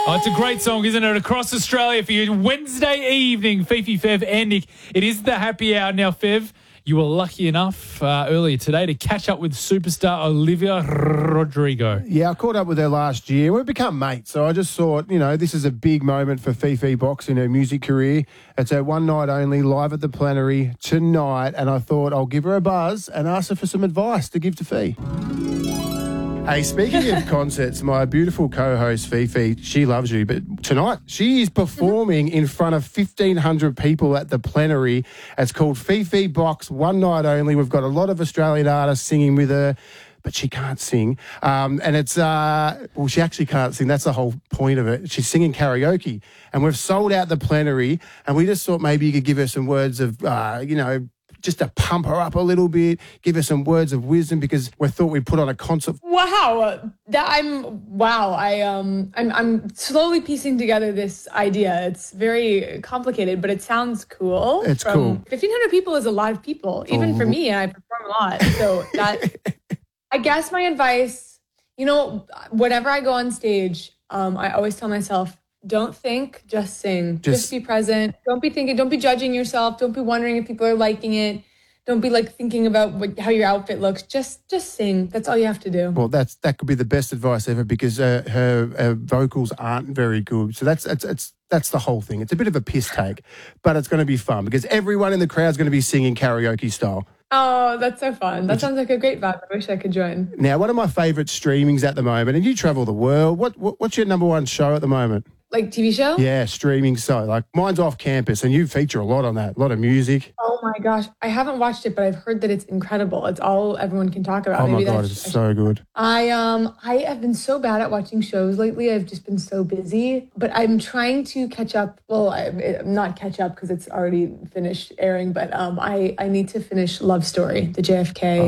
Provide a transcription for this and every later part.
Oh, it's a great song, isn't it? Across Australia for you. Wednesday evening, Fifi, Fev and Nick. It is the happy hour now, Fev. You were lucky enough earlier today to catch up with superstar Olivia Rodrigo. Yeah, I caught up with her last year. We've become mates, so I just thought, this is a big moment for Fifi Box in her music career. It's her one night only, live at the Plenary tonight, and I thought I'll give her a buzz and ask her for some advice to give to Fee. Hey, speaking of concerts, my beautiful co-host Fifi, she loves you, but tonight she is performing in front of 1,500 people at the Plenary. It's called Fifi Box, one night only. We've got a lot of Australian artists singing with her, but she can't sing. And it's, she actually can't sing. That's the whole point of it. She's singing karaoke. And we've sold out the Plenary, and we just thought maybe you could give her some words of, just to pump her up a little bit, give her some words of wisdom, because we thought we'd put on a concert. Wow, I'm slowly piecing together this idea. It's very complicated, but it sounds cool. It's cool. 1,500 people is a lot of people, even for me, and I perform a lot. So that, I guess my advice, whenever I go on stage, I always tell myself, don't think, just sing. Just be present. Don't be thinking, don't be judging yourself. Don't be wondering if people are liking it. Don't be thinking about how your outfit looks. Just sing. That's all you have to do. Well, that could be the best advice ever, because her vocals aren't very good. So that's the whole thing. It's a bit of a piss take, but it's going to be fun because everyone in the crowd's going to be singing karaoke style. Oh, that's so fun. That sounds like a great vibe. I wish I could join. Now, one of my favourite streamings at the moment, and you travel the world, what's your number one show at the moment? Like TV show? Yeah, streaming. So, mine's Off Campus, and you feature a lot on that, a lot of music. Oh, my gosh. I haven't watched it, but I've heard that it's incredible. It's all everyone can talk about. Oh, my God, it's so good. I have been so bad at watching shows lately. I've just been so busy. But I'm trying to catch up. Well, I'm not catch up because it's already finished airing, but I need to finish Love Story, the JFK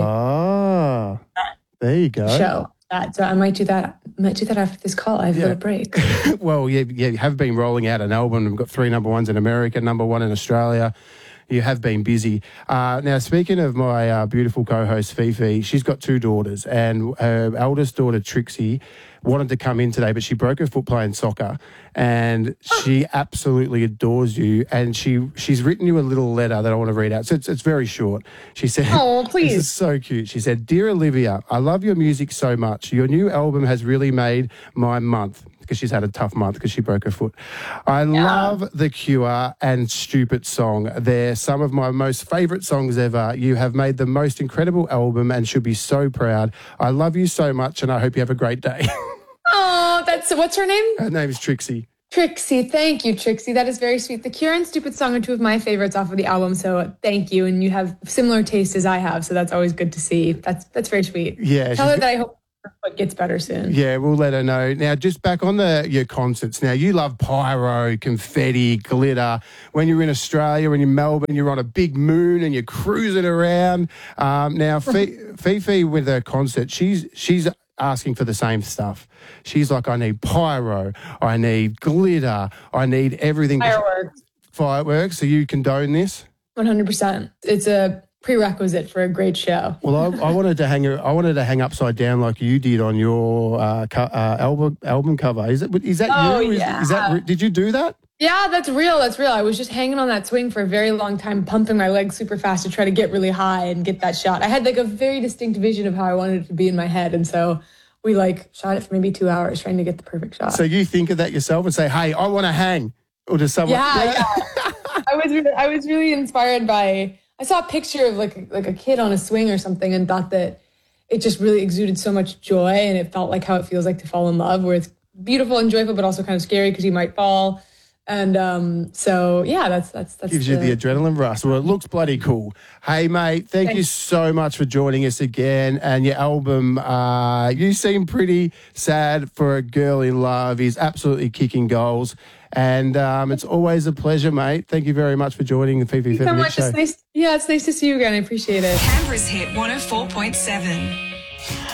there you go. show. So I might do that. After this call. I have a little break. Well, yeah, you have been rolling out an album. We've got 3 number ones in America, number 1 in Australia. You have been busy. Now, speaking of my beautiful co-host, Fifi, she's got 2 daughters, and her eldest daughter, Trixie, wanted to come in today, but she broke her foot playing soccer, and she absolutely adores you, and she's written you a little letter that I want to read out. So it's very short. She said, "Oh, please." This is so cute. She said, "Dear Olivia, I love your music so much. Your new album has really made my month." Because she's had a tough month because she broke her foot. I love The Cure and Stupid Song. They're some of my most favourite songs ever. You have made the most incredible album and should be so proud. I love you so much, and I hope you have a great day. Oh, what's her name? Her name is Trixie. Trixie, thank you, Trixie. That is very sweet. The Cure and Stupid Song are 2 of my favorites off of the album, so thank you. And you have similar taste as I have, so that's always good to see. That's very sweet. Yeah. Tell her that I hope her foot gets better soon. Yeah, we'll let her know. Now, just back on your concerts. Now, you love pyro, confetti, glitter. When you're in Australia, when you're in Melbourne, you're on a big moon and you're cruising around. Now, Fifi with her concert, she's asking for the same stuff. She's like, I need pyro, I need glitter, I need everything. Fireworks. So you condone this? 100%. It's a prerequisite for a great show. Well, I wanted to hang upside down like you did on your album cover. Is that you? Yeah. Did you do that? Yeah, that's real. I was just hanging on that swing for a very long time, pumping my legs super fast to try to get really high and get that shot. I had a very distinct vision of how I wanted it to be in my head. And so we shot it for maybe 2 hours trying to get the perfect shot. So you think of that yourself and say, hey, I want to hang. Or does someone? Yeah. I was really inspired by, I saw a picture of like a kid on a swing or something and thought that it just really exuded so much joy, and it felt like how it feels like to fall in love, where it's beautiful and joyful, but also kind of scary because you might fall. And so, yeah, that's gives you the adrenaline rush. Well, it looks bloody cool. Hey, mate, thank you so much for joining us again. And your album, you seem pretty sad for a girl in love. He's absolutely kicking goals. And it's always a pleasure, mate. Thank you very much for joining the Fifi Fev Nick Show. It's nice to see you again. I appreciate it. Canberra's Hit 104.7.